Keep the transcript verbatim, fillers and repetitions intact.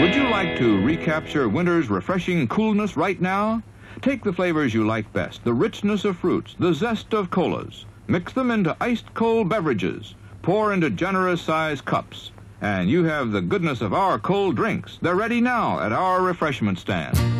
Would you like to recapture winter's refreshing coolness right now? Take the flavors you like best, the richness of fruits, the zest of colas. Mix them into iced cold beverages. Pour into generous-sized cups. And you have the goodness of our cold drinks. They're ready now at our refreshment stand.